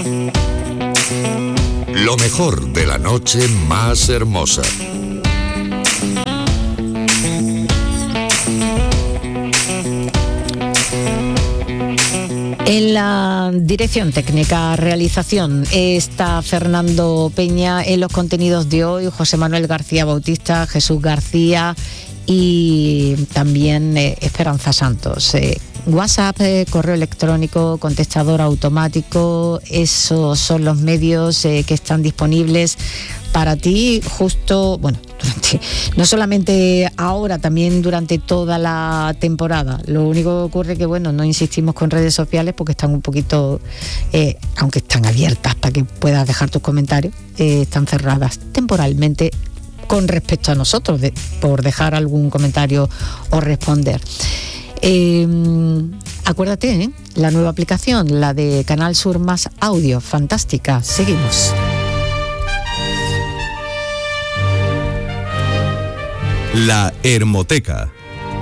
Lo mejor de la noche más hermosa. En la dirección técnica, realización, está Fernando Peña. En los contenidos de hoy, José Manuel García Bautista, Jesús García y también Esperanza Santos. WhatsApp, correo electrónico, contestador automático, esos son los medios que están disponibles para ti justo, no solamente ahora, también durante toda la temporada. Lo único que ocurre que, no insistimos con redes sociales porque están un poquito, aunque están abiertas para que puedas dejar tus comentarios, están cerradas temporalmente con respecto a nosotros, por dejar algún comentario o responder. Acuérdate, la nueva aplicación, la de Canal Sur Más Audio, fantástica. Seguimos. La Hermoteca.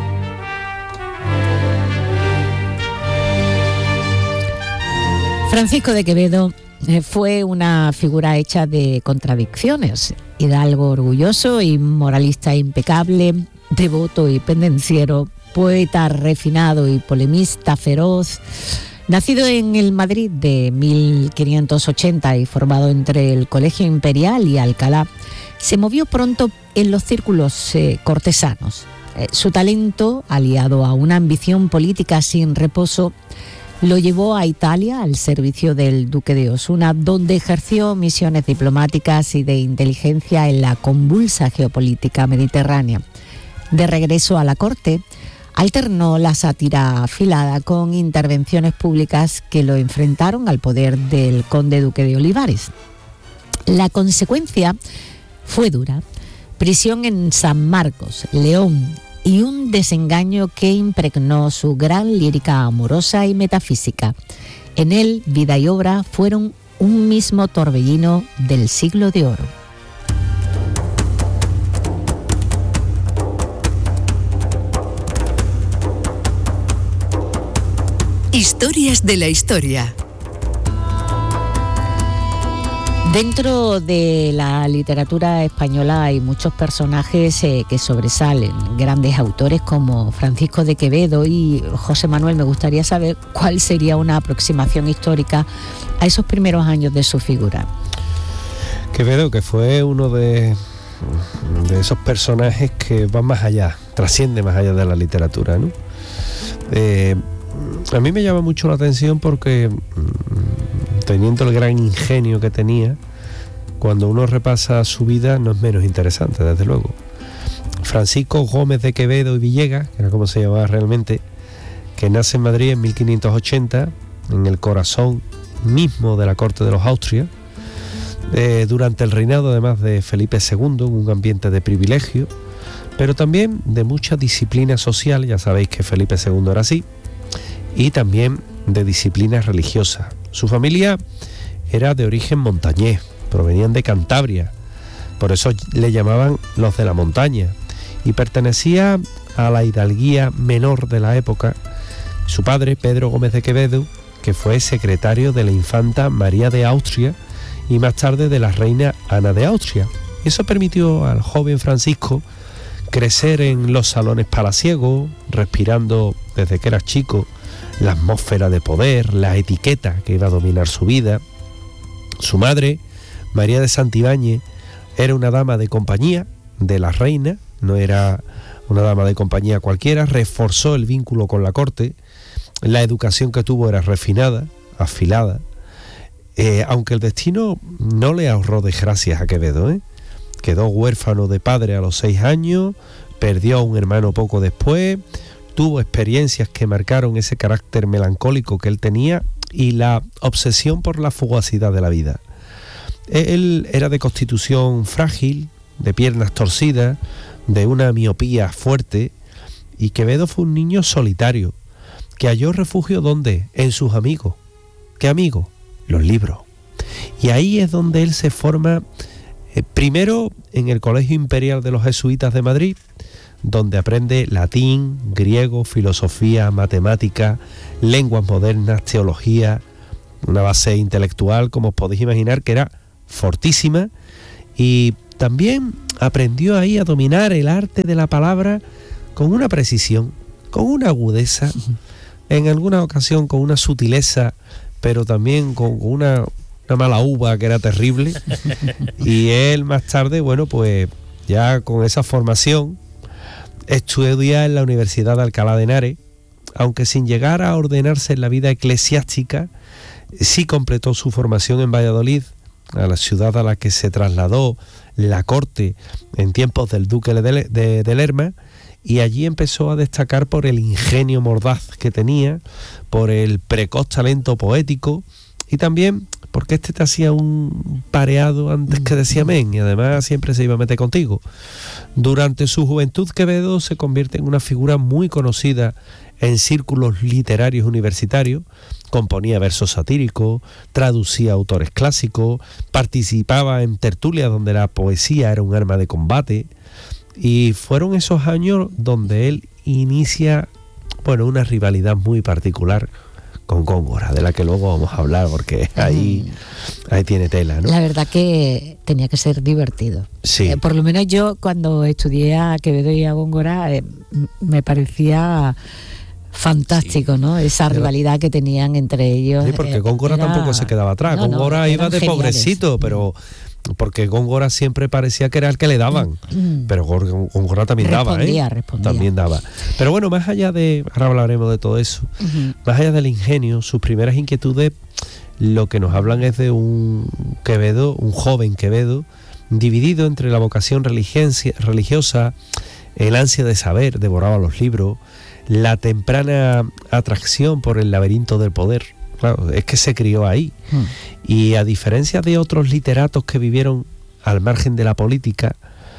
Francisco de Quevedo fue una figura hecha de contradicciones. Hidalgo orgulloso y moralista impecable, devoto y pendenciero, poeta refinado y polemista feroz. Nacido en el Madrid de 1580 y formado entre el Colegio Imperial y Alcalá, se movió pronto en los círculos cortesanos. Su talento, aliado a una ambición política sin reposo, lo llevó a Italia al servicio del duque de Osuna, donde ejerció misiones diplomáticas y de inteligencia en la convulsa geopolítica mediterránea. De regreso a la corte, alternó la sátira afilada con intervenciones públicas que lo enfrentaron al poder del conde duque de Olivares. La consecuencia fue dura: prisión en San Marcos, León, y un desengaño que impregnó su gran lírica amorosa y metafísica. En él, vida y obra fueron un mismo torbellino del siglo de oro. Historias de la historia. Dentro de la literatura española hay muchos personajes que sobresalen, grandes autores como Francisco de Quevedo y José Manuel. Me gustaría saber cuál sería una aproximación histórica a esos primeros años de su figura. Quevedo, que fue uno de esos personajes que van más allá, trasciende más allá de la literatura, ¿no? A mí me llama mucho la atención porque, teniendo el gran ingenio que tenía, cuando uno repasa su vida no es menos interesante, desde luego. Francisco Gómez de Quevedo y Villegas, que era como se llamaba realmente, que nace en Madrid en 1580, en el corazón mismo de la corte de los Austrias, durante el reinado además de Felipe II, en un ambiente de privilegio, pero también de mucha disciplina social. Ya sabéis que Felipe II era así, y también de disciplina religiosa. Su familia era de origen montañés, provenían de Cantabria, por eso le llamaban los de la montaña, y pertenecía a la hidalguía menor de la época. Su padre, Pedro Gómez de Quevedo, que fue secretario de la infanta María de Austria y más tarde de la reina Ana de Austria. Eso permitió al joven Francisco crecer en los salones palaciegos, respirando desde que era chico la atmósfera de poder, la etiqueta que iba a dominar su vida. Su madre, María de Santibáñez, era una dama de compañía de la reina, no era una dama de compañía cualquiera, reforzó el vínculo con la corte. La educación que tuvo era refinada, afilada, aunque el destino no le ahorró desgracias a Quevedo, Quedó huérfano de padre a los 6 años, perdió a un hermano poco después, tuvo experiencias que marcaron ese carácter melancólico que él tenía y la obsesión por la fugacidad de la vida. Él era de constitución frágil, de piernas torcidas, de una miopía fuerte, y Quevedo fue un niño solitario, que halló refugio ¿dónde? En sus amigos. ¿Qué amigos? Los libros. Y ahí es donde él se forma, primero en el Colegio Imperial de los Jesuitas de Madrid, donde aprende latín, griego, filosofía, matemática, lenguas modernas, teología, una base intelectual, como os podéis imaginar, que era fortísima, y también aprendió ahí a dominar el arte de la palabra con una precisión, con una agudeza, en alguna ocasión con una sutileza, pero también con una mala uva que era terrible. Y él más tarde, bueno, pues ya con esa formación, estudia en la Universidad de Alcalá de Henares, aunque sin llegar a ordenarse en la vida eclesiástica, sí completó su formación en Valladolid, a la ciudad a la que se trasladó la corte en tiempos del duque de Lerma, y allí empezó a destacar por el ingenio mordaz que tenía, por el precoz talento poético, y también porque te hacía un pareado antes que decía amén, y además siempre se iba a meter contigo. Durante su juventud, Quevedo se convierte en una figura muy conocida en círculos literarios universitarios. Componía versos satíricos, traducía autores clásicos, participaba en tertulias donde la poesía era un arma de combate, y fueron esos años donde él inicia, bueno, una rivalidad muy particular con Góngora, de la que luego vamos a hablar, porque ahí tiene tela, ¿no? La verdad que tenía que ser divertido. Sí. Por lo menos yo, cuando estudié a Quevedo y a Góngora, me parecía fantástico, sí, ¿no? Esa rivalidad que tenían entre ellos. Sí, porque Góngora tampoco se quedaba atrás. Góngora iba de geniales. Pobrecito, pero porque Góngora siempre parecía que era el que le daban, pero Góngora también respondía. También daba. Pero bueno, más allá de, ahora hablaremos de todo eso, más allá del ingenio, sus primeras inquietudes, lo que nos hablan es de un Quevedo, un joven Quevedo, dividido entre la vocación religiosa, el ansia de saber, devoraba los libros, la temprana atracción por el laberinto del poder. Claro, es que se crió ahí. Y a diferencia de otros literatos que vivieron al margen de la política,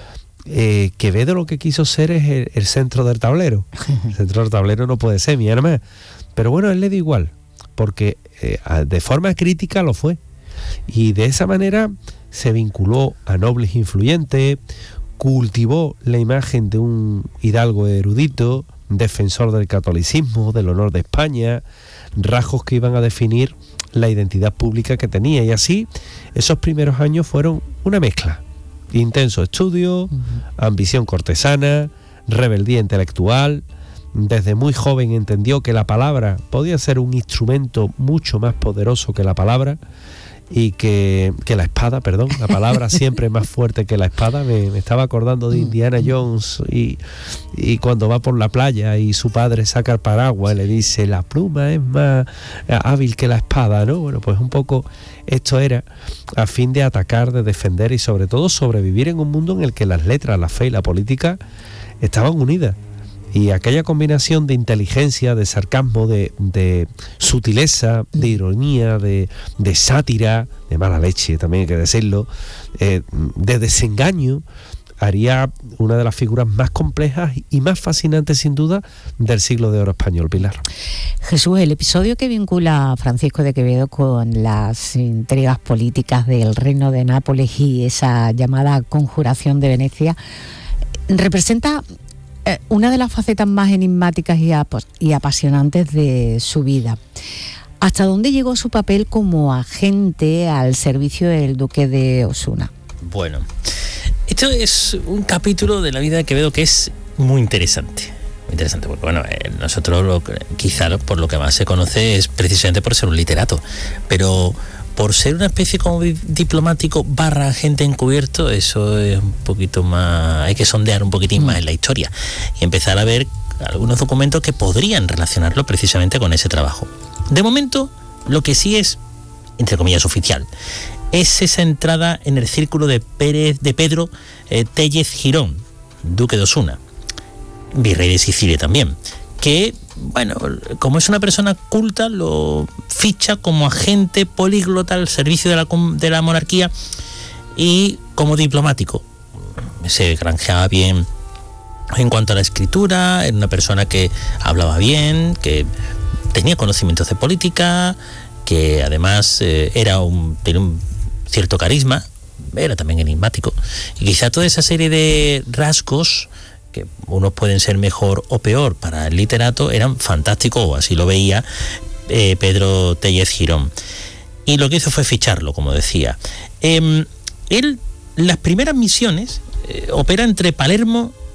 Quevedo lo que quiso ser es el centro del tablero. El centro del tablero no puede ser, mi hermano. Pero bueno, él le da igual, porque de forma crítica lo fue. Y de esa manera se vinculó a nobles influyentes, cultivó la imagen de un hidalgo erudito, defensor del catolicismo, del honor de España, rasgos que iban a definir la identidad pública que tenía. Y así, esos primeros años fueron una mezcla: intenso estudio, ambición cortesana, rebeldía intelectual. Desde muy joven entendió que la palabra podía ser un instrumento mucho más poderoso que la palabra, y que la espada, la palabra siempre es más fuerte que la espada. Me estaba acordando de Indiana Jones y cuando va por la playa y su padre saca el paraguas y le dice: la pluma es más hábil que la espada, ¿no? Bueno, pues un poco esto era a fin de atacar, de defender y sobre todo sobrevivir en un mundo en el que las letras, la fe y la política estaban unidas. Y aquella combinación de inteligencia, de sarcasmo, de sutileza, de ironía, de sátira, de mala leche, también hay que decirlo, de desengaño, haría una de las figuras más complejas y más fascinantes, sin duda, del siglo de oro español. Pilar. Jesús, el episodio que vincula a Francisco de Quevedo con las intrigas políticas del Reino de Nápoles y esa llamada Conjuración de Venecia representa una de las facetas más enigmáticas y apasionantes de su vida. ¿Hasta dónde llegó su papel como agente al servicio del duque de Osuna? Bueno, esto es un capítulo de la vida de Quevedo que es muy interesante. Muy interesante, porque bueno, nosotros quizá por lo que más se conoce es precisamente por ser un literato, pero por ser una especie como diplomático / agente encubierto, eso es un poquito más, hay que sondear un poquitín más en la historia y empezar a ver algunos documentos que podrían relacionarlo precisamente con ese trabajo. De momento, lo que sí es, entre comillas, oficial, es esa entrada en el círculo de Pedro Téllez Girón, duque de Osuna, virrey de Sicilia también, que, bueno, como es una persona culta, lo ficha como agente políglota al servicio de la monarquía y como diplomático. Se granjeaba bien en cuanto a la escritura, era una persona que hablaba bien, que tenía conocimientos de política, que además tenía un cierto carisma, era también enigmático. Y quizá toda esa serie de rasgos, que unos pueden ser mejor o peor para el literato, eran fantásticos, o así lo veía Pedro Téllez Girón. y lo que hizo fue ficharlo, como decía. Él, las primeras misiones, opera entre Palermo